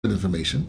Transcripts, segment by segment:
information,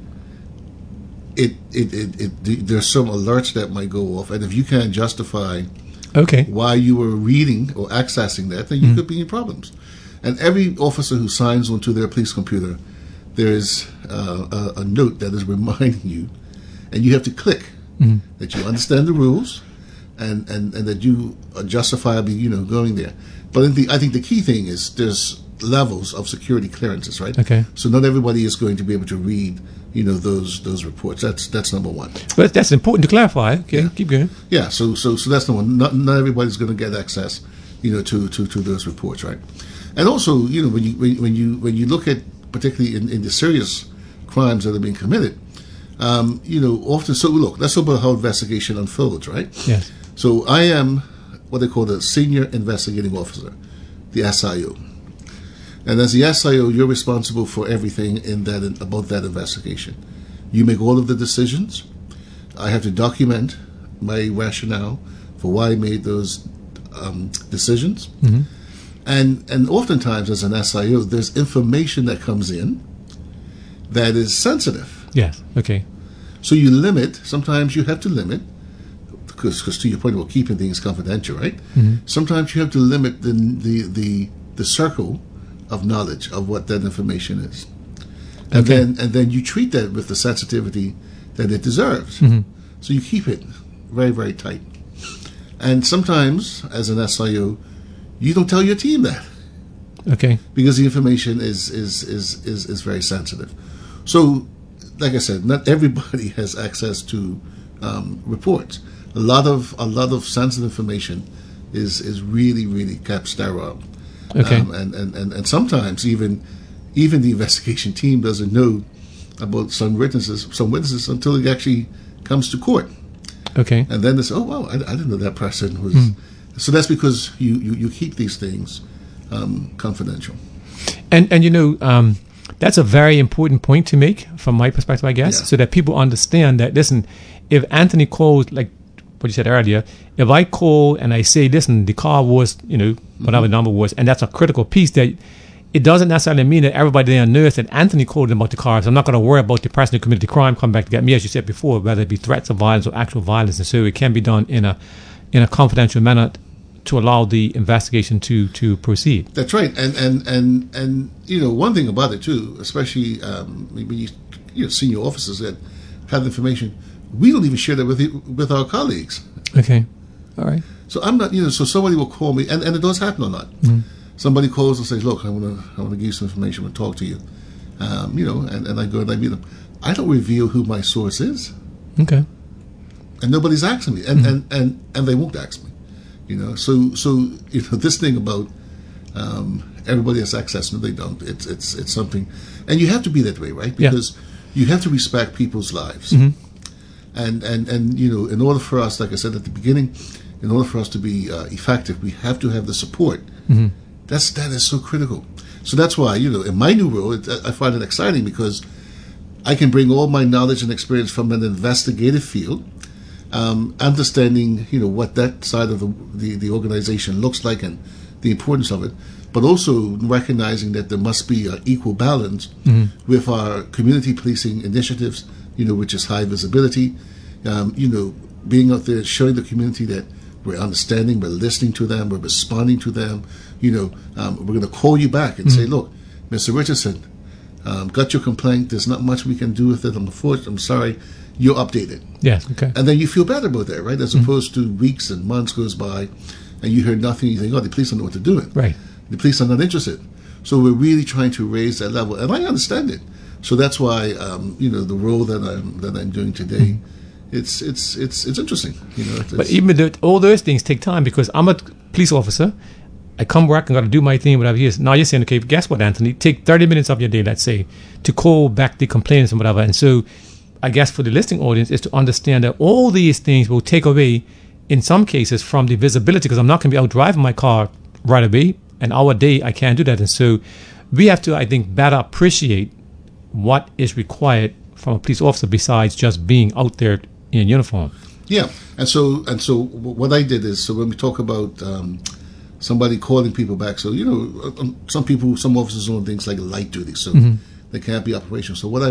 there's some alerts that might go off, and if you can't justify why you were reading or accessing that, then you could be in problems. And every officer who signs onto their police computer, there is a note that is reminding you, and you have to click that you understand the rules, and that you are justifiably, going there. But I think the key thing is there's levels of security clearances, right? Okay. So not everybody is going to be able to read, those reports. That's number one. But that's important to clarify. Okay, keep going. Yeah. So that's number one. Not everybody's going to get access, to those reports, right? And also, when you look at particularly in the serious crimes that are being committed, often. So look, let's talk about how investigation unfolds, right? Yes. So I am what they call the senior investigating officer, the SIO. And as the SIO, you're responsible for everything about that investigation. You make all of the decisions. I have to document my rationale for why I made those decisions. Mm-hmm. And oftentimes, as an SIO, there's information that comes in that is sensitive. Yes. Okay. So you limit. Sometimes you have to limit, because to your point about keeping things confidential, right? Mm-hmm. Sometimes you have to limit the circle of knowledge of what that information is, and then you treat that with the sensitivity that it deserves. Mm-hmm. So you keep it very, very tight. And sometimes, as an SIO, you don't tell your team that, because the information is very sensitive. So, like I said, not everybody has access to reports. A lot of sensitive information is really, really kept sterile. And sometimes even the investigation team doesn't know about some witnesses until it actually comes to court. Okay. And then they say, "Oh wow, I didn't know that person was." So that's because you keep these things confidential. And that's a very important point to make from my perspective, I guess, so that people understand that. Listen, if Anthony calls, like what you said earlier, if I call and I say, listen, the car was, whatever the number was, and that's a critical piece, that it doesn't necessarily mean that everybody there knows that Anthony called them about the car. So I'm not going to worry about the person who committed the crime coming back to get me, as you said before, whether it be threats of violence or actual violence. And so it can be done in a confidential manner to allow the investigation to proceed. That's right. And one thing about it too, especially when you senior officers that have the information, we don't even share that with our colleagues. Okay. All right. So I'm not, so somebody will call me, and it does happen a lot. Mm-hmm. Somebody calls and says, "Look, I want to give you some information. I want to talk to you." And I go and I meet them. I don't reveal who my source is. Okay. And nobody's asking me, and they won't ask me. So this thing about everybody has access, no, they don't. It's something, and you have to be that way, right? Because you have to respect people's lives. Mm-hmm. And in order for us, like I said at the beginning, in order for us to be effective, we have to have the support. Mm-hmm. That is so critical. So that's why, in my new role, I find it exciting because I can bring all my knowledge and experience from an investigative field, understanding, what that side of the organization looks like and the importance of it, but also recognizing that there must be an equal balance with our community policing initiatives, which is high visibility, being out there showing the community that we're understanding, we're listening to them, we're responding to them. We're going to call you back and say, "Look, Mr. Richardson, got your complaint. There's not much we can do with it. I'm sorry. You're updated." Yes. Okay. And then you feel better about that, right? As opposed to weeks and months goes by, and you hear nothing. You think, "Oh, the police don't know what they're doing." Right. The police are not interested. So we're really trying to raise that level, and I understand it. So that's why, the role that I'm doing today, it's interesting. But even though all those things take time, because I'm a police officer, I come back and got to do my thing, whatever it is. Now you're saying, okay, guess what, Anthony? Take 30 minutes of your day, let's say, to call back the complainants and whatever. And so, I guess for the listening audience is to understand that all these things will take away, in some cases, from the visibility, because I'm not going to be out driving my car right away. An hour a day, I can't do that. And so, we have to, I think, better appreciate what is required from a police officer besides just being out there in uniform. Yeah, and so what I did is, so when we talk about somebody calling people back, so some officers doing things like light duty, so they can't be operational. So what